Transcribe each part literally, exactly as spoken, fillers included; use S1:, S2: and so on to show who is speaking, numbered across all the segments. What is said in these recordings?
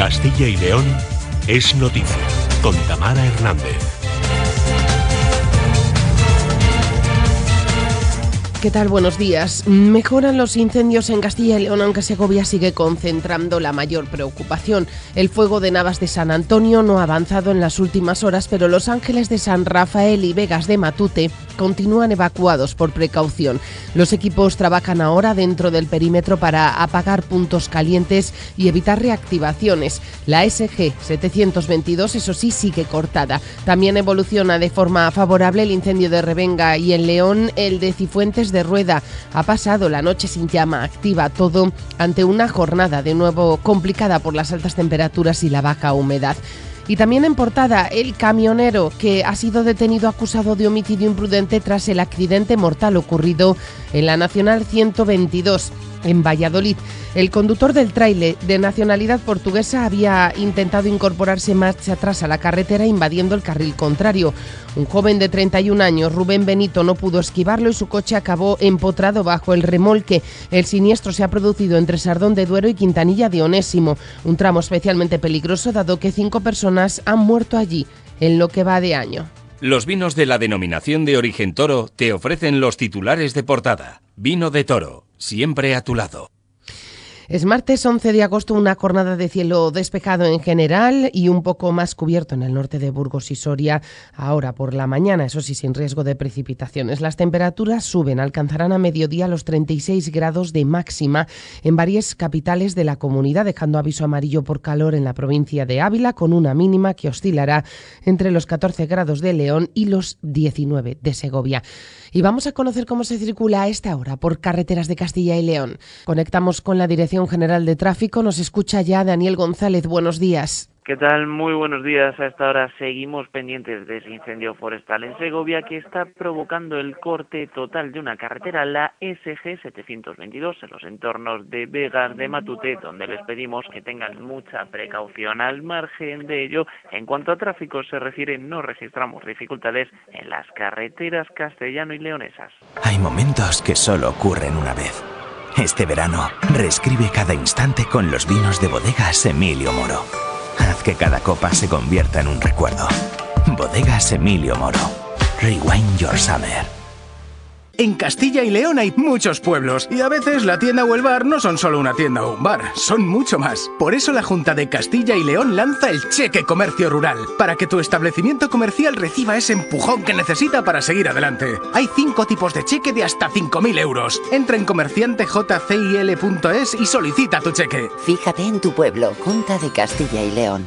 S1: Castilla y León es noticia, con Tamara Hernández.
S2: ¿Qué tal? Buenos días. Mejoran los incendios en Castilla y León, aunque Segovia sigue concentrando la mayor preocupación. El fuego de Navas de San Antonio no ha avanzado en las últimas horas, pero Los Ángeles de San Rafael y Vegas de Matute continúan evacuados por precaución. Los equipos trabajan ahora dentro del perímetro para apagar puntos calientes y evitar reactivaciones. La S G setecientos veintidós, eso sí, sigue cortada. También evoluciona de forma favorable el incendio de Revenga y en León el de Cifuentes de Rueda. Ha pasado la noche sin llama activa, todo ante una jornada de nuevo complicada por las altas temperaturas y la baja humedad. Y también en portada, el camionero que ha sido detenido acusado de homicidio imprudente tras el accidente mortal ocurrido en la Nacional ciento veintidós en Valladolid. El conductor del tráiler de nacionalidad portuguesa había intentado incorporarse marcha atrás a la carretera invadiendo el carril contrario. Un joven de treinta y un años, Rubén Benito, no pudo esquivarlo y su coche acabó empotrado bajo el remolque. El siniestro se ha producido entre Sardón de Duero y Quintanilla de Onésimo, un tramo especialmente peligroso dado que cinco personas han muerto allí en lo que va de año.
S3: Los vinos de la denominación de origen Toro te ofrecen los titulares de portada. Vino de Toro, siempre a tu lado.
S2: Es martes once de agosto, una jornada de cielo despejado en general y un poco más cubierto en el norte de Burgos y Soria ahora por la mañana, eso sí, sin riesgo de precipitaciones. Las temperaturas suben, alcanzarán a mediodía los treinta y seis grados de máxima en varias capitales de la comunidad, dejando aviso amarillo por calor en la provincia de Ávila, con una mínima que oscilará entre los catorce grados de León y los diecinueve de Segovia. Y vamos a conocer cómo se circula a esta hora por carreteras de Castilla y León. Conectamos con la Dirección General de Tráfico. Nos escucha ya Daniel González. Buenos días.
S4: ¿Qué tal? Muy buenos días. A esta hora seguimos pendientes de ese incendio forestal en Segovia que está provocando el corte total de una carretera, la S G setecientos veintidós, en los entornos de Vegas de Matute, donde les pedimos que tengan mucha precaución. Al margen de ello, en cuanto a tráfico se refiere, no registramos dificultades en las carreteras castellano y leonesas.
S5: Hay momentos que solo ocurren una vez. Este verano, reescribe cada instante con los vinos de Bodegas Emilio Moro. Haz que cada copa se convierta en un recuerdo. Bodegas Emilio Moro. Rewind your summer.
S6: En Castilla y León hay muchos pueblos y a veces la tienda o el bar no son solo una tienda o un bar, son mucho más. Por eso la Junta de Castilla y León lanza el Cheque Comercio Rural, para que tu establecimiento comercial reciba ese empujón que necesita para seguir adelante. Hay cinco tipos de cheque de hasta cinco mil euros. Entra en comerciante j c i l punto es y solicita tu cheque.
S7: Fíjate en tu pueblo, Junta de Castilla y León.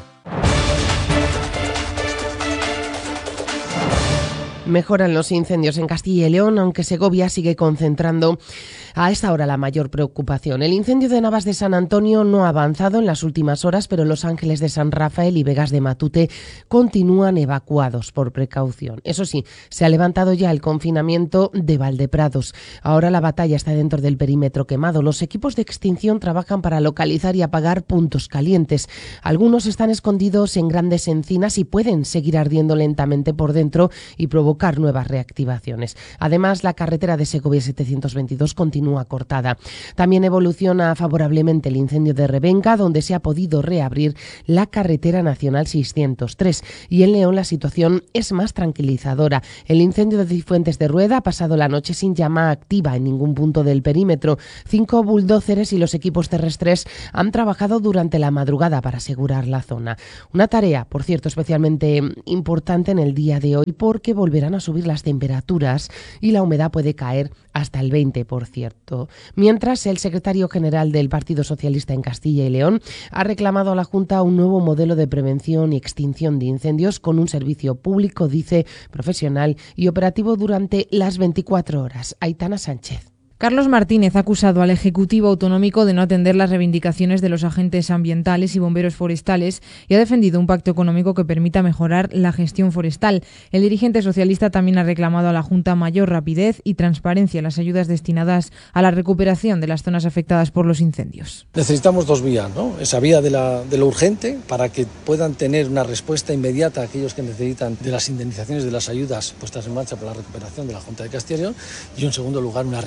S2: Mejoran los incendios en Castilla y León, aunque Segovia sigue concentrando a esta hora la mayor preocupación. El incendio de Navas de San Antonio no ha avanzado en las últimas horas, pero Los Ángeles de San Rafael y Vegas de Matute continúan evacuados por precaución. Eso sí, se ha levantado ya el confinamiento de Valdeprados. Ahora la batalla está dentro del perímetro quemado. Los equipos de extinción trabajan para localizar y apagar puntos calientes. Algunos están escondidos en grandes encinas y pueden seguir ardiendo lentamente por dentro y provocar nuevas reactivaciones. Además, la carretera de Segovia setecientos veintidós continúa cortada. También evoluciona favorablemente el incendio de Revenga, donde se ha podido reabrir la carretera nacional seiscientos tres. Y en León la situación es más tranquilizadora. El incendio de Cifuentes de Rueda ha pasado la noche sin llama activa en ningún punto del perímetro. Cinco bulldóceres y los equipos terrestres han trabajado durante la madrugada para asegurar la zona. Una tarea, por cierto, especialmente importante en el día de hoy, porque volverán a subir las temperaturas y la humedad puede caer hasta el veinte por ciento. Mientras, el secretario general del Partido Socialista en Castilla y León ha reclamado a la Junta un nuevo modelo de prevención y extinción de incendios con un servicio público, dice, profesional y operativo durante las veinticuatro horas. Aitana Sánchez.
S8: Carlos Martínez ha acusado al Ejecutivo Autonómico de no atender las reivindicaciones de los agentes ambientales y bomberos forestales y ha defendido un pacto económico que permita mejorar la gestión forestal. El dirigente socialista también ha reclamado a la Junta mayor rapidez y transparencia en las ayudas destinadas a la recuperación de las zonas afectadas por los incendios.
S9: Necesitamos dos vías, ¿no? Esa vía de, la, de lo urgente para que puedan tener una respuesta inmediata a aquellos que necesitan de las indemnizaciones de las ayudas puestas en marcha para la recuperación de la Junta de Castilla y León, y en segundo lugar una rendición de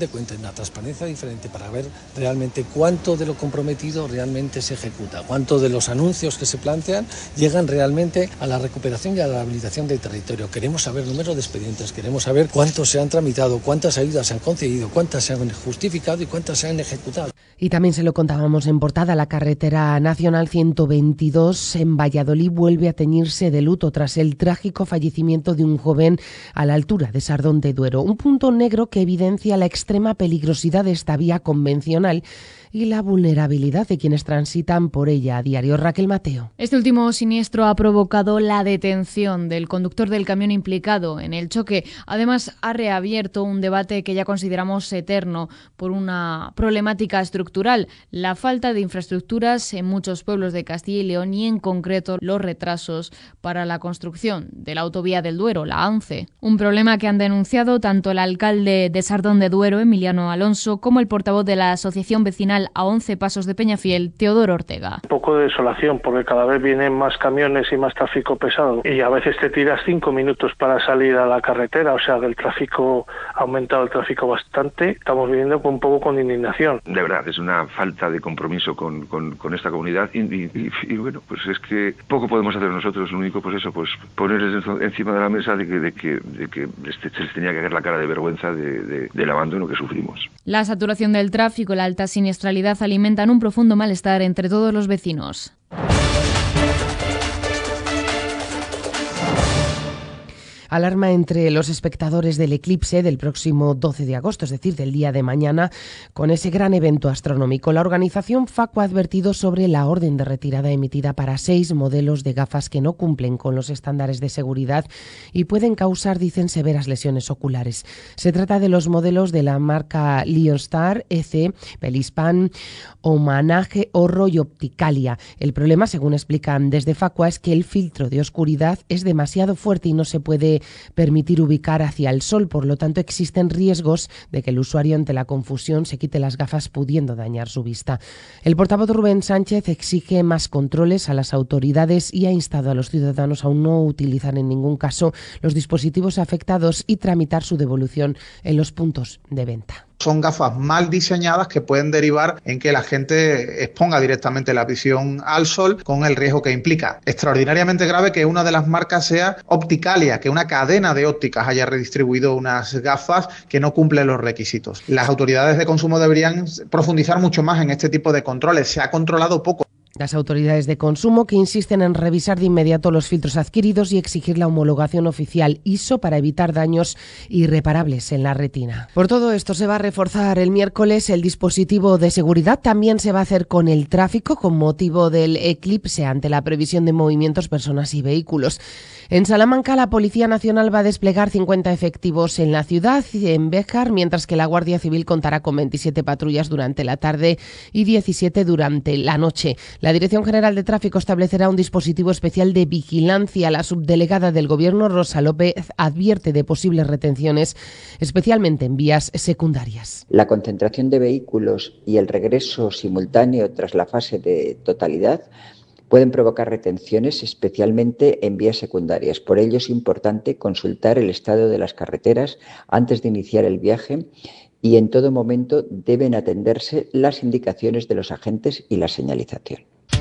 S9: de cuentas, una transparencia diferente para ver realmente cuánto de lo comprometido realmente se ejecuta, cuánto de los anuncios que se plantean llegan realmente a la recuperación y a la habilitación del territorio. Queremos saber número de expedientes, queremos saber cuántos se han tramitado, cuántas ayudas se han concedido, cuántas se han justificado y cuántas se han ejecutado.
S2: Y también se lo contábamos en portada, la carretera nacional ciento veintidós en Valladolid vuelve a teñirse de luto tras el trágico fallecimiento de un joven a la altura de Sardón de Duero. Un punto negro que evidencia la extrema peligrosidad de esta vía convencional y la vulnerabilidad de quienes transitan por ella a diario. Raquel Mateo.
S10: Este último siniestro ha provocado la detención del conductor del camión implicado en el choque. Además, ha reabierto un debate que ya consideramos eterno por una problemática estructural, la falta de infraestructuras en muchos pueblos de Castilla y León y en concreto los retrasos para la construcción de la autovía del Duero, la A N C E. Un problema que han denunciado tanto el alcalde de Sardón de Duero, Emiliano Alonso, como el portavoz de la asociación vecinal a once Pasos de Peñafiel, Teodoro Ortega.
S11: Un poco de desolación porque cada vez vienen más camiones y más tráfico pesado y a veces te tiras cinco minutos para salir a la carretera, o sea que el tráfico ha aumentado el tráfico bastante. Estamos viviendo un poco con indignación.
S12: De verdad, es una falta de compromiso con, con, con esta comunidad y, y, y, y bueno, pues es que poco podemos hacer nosotros, lo único pues eso, pues ponerles encima de la mesa de que, de que, de que se les tenía que caer la cara de vergüenza de, de, del abandono que sufrimos.
S10: La saturación del tráfico y la alta siniestralidad alimentan un profundo malestar entre todos los vecinos.
S2: Alarma entre los espectadores del eclipse del próximo doce de agosto, es decir, del día de mañana, con ese gran evento astronómico. La organización Facu ha advertido sobre la orden de retirada emitida para seis modelos de gafas que no cumplen con los estándares de seguridad y pueden causar, dicen, severas lesiones oculares. Se trata de los modelos de la marca Leonstar, E C, Pelispan, Homanage, Horro y Opticalia. El problema, según explican desde Facua, es que el filtro de oscuridad es demasiado fuerte y no se puede permitir ubicar hacia el sol, por lo tanto existen riesgos de que el usuario ante la confusión se quite las gafas pudiendo dañar su vista. El portavoz Rubén Sánchez exige más controles a las autoridades y ha instado a los ciudadanos a no utilizar en ningún caso los dispositivos afectados y tramitar su devolución en los puntos de venta.
S13: Son gafas mal diseñadas que pueden derivar en que la gente exponga directamente la visión al sol con el riesgo que implica. Extraordinariamente grave que una de las marcas sea Opticalia, que una cadena de ópticas haya redistribuido unas gafas que no cumplen los requisitos. Las autoridades de consumo deberían profundizar mucho más en este tipo de controles. Se ha controlado poco.
S2: Las autoridades de consumo que insisten en revisar de inmediato los filtros adquiridos y exigir la homologación oficial I S O para evitar daños irreparables en la retina. Por todo esto se va a reforzar el miércoles el dispositivo de seguridad. También se va a hacer con el tráfico con motivo del eclipse ante la previsión de movimientos, personas y vehículos. En Salamanca la Policía Nacional va a desplegar cincuenta efectivos en la ciudad, en Béjar, mientras que la Guardia Civil contará con veintisiete patrullas durante la tarde y diecisiete durante la noche. La Dirección General de Tráfico establecerá un dispositivo especial de vigilancia. La subdelegada del Gobierno, Rosa López, advierte de posibles retenciones, especialmente en vías secundarias.
S14: La concentración de vehículos y el regreso simultáneo tras la fase de totalidad pueden provocar retenciones, especialmente en vías secundarias. Por ello es importante consultar el estado de las carreteras antes de iniciar el viaje y en todo momento deben atenderse las indicaciones de los agentes y la señalización.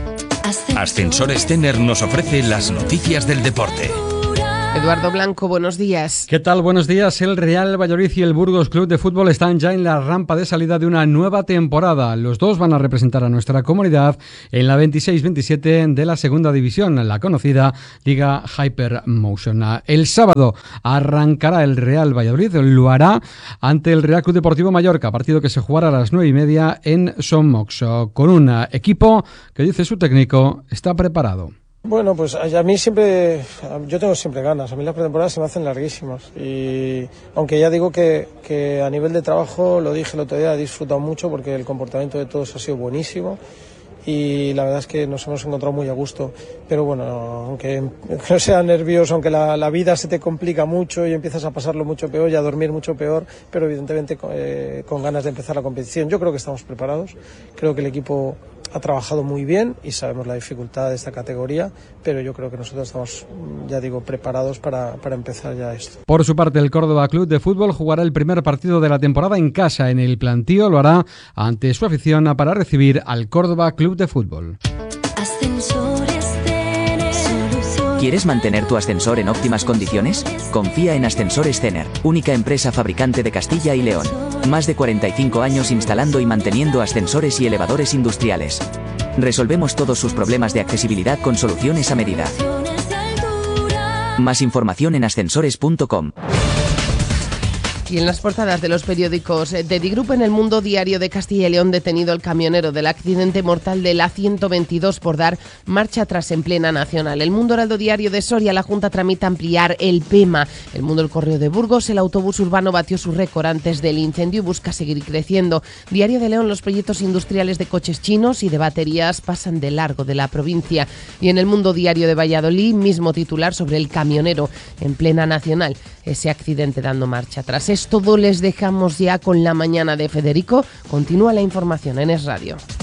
S3: Ascensores Tener nos ofrece las noticias del deporte.
S2: Eduardo Blanco, buenos días.
S15: ¿Qué tal? Buenos días. El Real Valladolid y el Burgos Club de Fútbol están ya en la rampa de salida de una nueva temporada. Los dos van a representar a nuestra comunidad en la veintiséis veintisiete de la segunda división, la conocida Liga Hypermotion. El sábado arrancará el Real Valladolid, lo hará ante el Real Club Deportivo Mallorca, partido que se jugará a las nueve y media en Son Mox, con un equipo que, dice su técnico, está preparado.
S16: Bueno, pues a mí siempre, yo tengo siempre ganas, a mí las pretemporadas se me hacen larguísimas y aunque ya digo que, que a nivel de trabajo, lo dije el otro día, he disfrutado mucho porque el comportamiento de todos ha sido buenísimo y la verdad es que nos hemos encontrado muy a gusto, pero bueno, aunque no sea nervioso, aunque la, la vida se te complica mucho y empiezas a pasarlo mucho peor y a dormir mucho peor, pero evidentemente eh, con ganas de empezar la competición. Yo creo que estamos preparados, creo que el equipo ha trabajado muy bien y sabemos la dificultad de esta categoría, pero yo creo que nosotros estamos, ya digo, preparados para, para empezar ya esto.
S15: Por su parte, el Córdoba Club de Fútbol jugará el primer partido de la temporada en casa en el Plantío. Lo hará ante su afición para recibir al Córdoba Club de Fútbol.
S17: ¿Quieres mantener tu ascensor en óptimas condiciones? Confía en Ascensores Cener, única empresa fabricante de Castilla y León. Más de cuarenta y cinco años instalando y manteniendo ascensores y elevadores industriales. Resolvemos todos sus problemas de accesibilidad con soluciones a medida. Más información en ascensores punto com.
S2: Y en las portadas de los periódicos de Digroup, en El Mundo, Diario de Castilla y León, detenido el camionero del accidente mortal de la ciento veintidós por dar marcha atrás en plena nacional. El Mundo, Heraldo Diario de Soria, la Junta tramita ampliar el PEMA. El Mundo, El Correo de Burgos, el autobús urbano batió su récord antes del incendio y busca seguir creciendo. Diario de León, los proyectos industriales de coches chinos y de baterías pasan de largo de la provincia. Y en El Mundo, Diario de Valladolid, mismo titular sobre el camionero en plena nacional, ese accidente dando marcha atrás. Es todo, les dejamos ya con la mañana de Federico. Continúa la información en Es Radio.